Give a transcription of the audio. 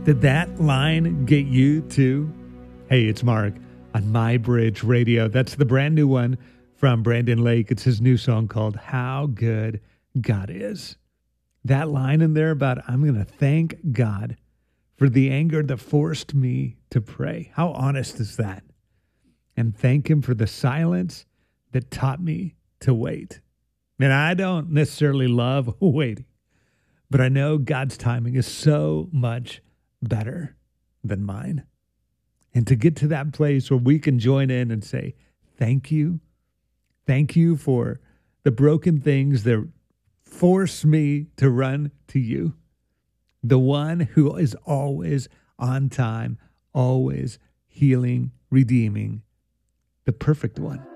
Did that line get you too? Hey, it's Mark on My Bridge Radio. That's the brand new one from Brandon Lake. It's his new song called How Good God Is. That line in there about I'm going to thank God for the anger that forced me to pray. How honest is that? And thank him for the silence that taught me to wait. And I don't necessarily love waiting, but I know God's timing is so much better than mine. And to get to that place where we can join in and say, thank you. Thank you for the broken things that force me to run to you. The one who is always on time, always healing, redeeming, the perfect one.